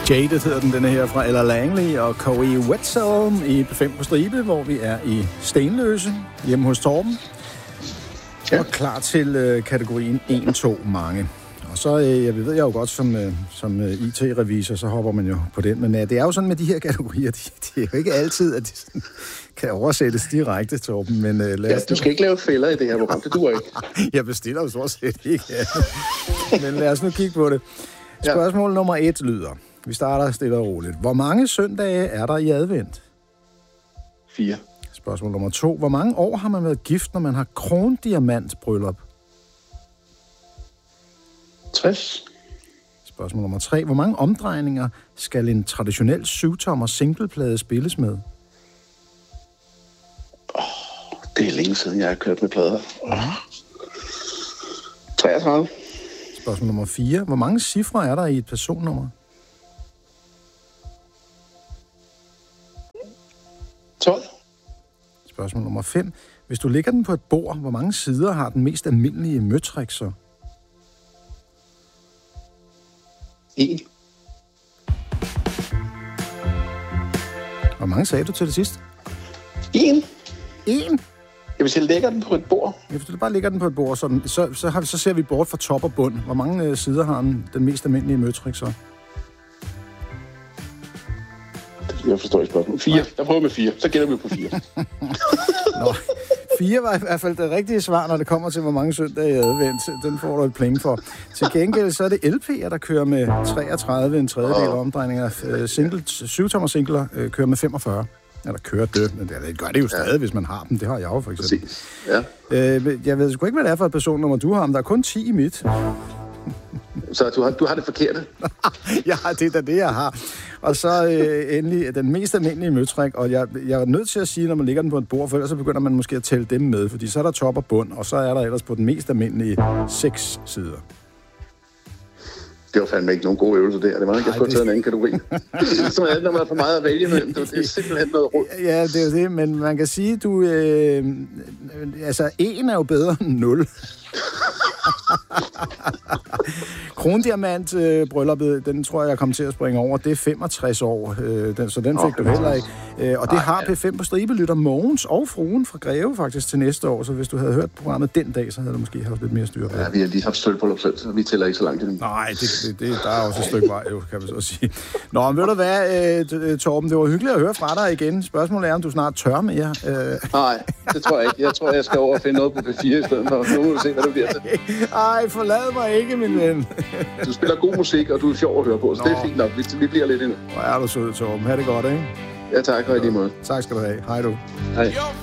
Jaded hedder den her fra Ella Langley og Corey Wetzel i P5 på stribe, hvor vi er i Stenløse, hjemme hos Torben. Ja. Og klar til kategorien 1-2 mange. Og så, jeg ved jo godt, som IT-revisor, så hopper man jo på den. Men det er jo sådan med de her kategorier, det er jo ikke altid, at de sådan, kan oversættes direkte, Torben. Men, du skal ikke lave fælder i det her program, det duer ikke. Jeg bestiller jo stort set ikke. Men lad os nu kigge på det. Spørgsmål nummer 1 lyder. Vi starter stille og roligt. Hvor mange søndage er der i advent? 4. Spørgsmål nummer 2. Hvor mange år har man været gift, når man har krondiamantbryllup? 60. Spørgsmål nummer 3. Hvor mange omdrejninger skal en traditionel 7-tommer singleplade spilles med? Det er længe siden, jeg har kørt med plader. 33. Spørgsmål nummer 4. Hvor mange cifre er der i et personnummer? 12. Spørgsmål nummer 5. Hvis du lægger den på et bord, hvor mange sider har den mest almindelige møtrik så? 1. Hvor mange sagde du til det sidst? 1. 1? Hvis jeg lægger den på et bord. Ja, hvis du bare lægger den på et bord, så ser vi bort fra top og bund. Hvor mange sider har den mest almindelige møtrik så? Jeg forstår ikke spørgsmålet. 4. Jeg prøver med 4. Så gætter vi på 4. Nå, 4 var i hvert fald det rigtige svar, når det kommer til, hvor mange søndage i advent. Den får du et pling for. Til gengæld så er det LP'er, der kører med 33, en tredjedel af omdrejninger. 7-tommer singler kører med 45. Eller kører det, men det gør det jo stadig, hvis man har dem. Det har jeg jo for eksempel. Præcis. Ja. Jeg ved sgu ikke, hvad det er for et personnummer, du har, men der er kun 10 i mit. Så du har det forkerte? Ja, det er da det, jeg har. Og så endelig den mest almindelige møtrik, og jeg er nødt til at sige, når man lægger den på et bord, for ellers så begynder man måske at tælle dem med, fordi så er der top og bund, og så er der ellers på den mest almindelige 6 sider. Det var fandme ikke nogen gode øvelser der. Det var ikke, jeg skulle have taget en anden kategori. Så er det, når man er for meget at vælge med. Det er simpelthen noget råd. Ja, det er jo det, men man kan sige, du... altså, 1 er jo bedre end 0. Krondiamant-brylluppet, den tror jeg kom til at springe over. Det er 65 år, så den fik du heller ikke. Og det har P5 på stribe lytter Mogens og fruen fra Greve faktisk til næste år, så hvis du havde hørt programmet den dag, så havde du måske haft lidt mere styr på det. Ja, vi har lige haft sølvbryllup selv, så vi tæller ikke så langt i den. Nej, der er også et stykke vej, jo, kan vi så sige. Nå, men ved du hvad, Torben, det var hyggeligt at høre fra dig igen. Spørgsmålet er, om du snart tør mere. Nej, det tror jeg ikke. Jeg tror, jeg skal over og finde noget på P4 i stedet for. Nu må vi se, hvad det bliver til. Ej, forlad mig ikke, min ven. Du spiller god musik, og du er sjov at høre på, så det er fint nok. Vi bliver lidt endnu. Hvor er du sød, Torben. Ha' det godt, ikke? Ja, tak. Og i lige måde. Tak skal du have. Hej du. Hej.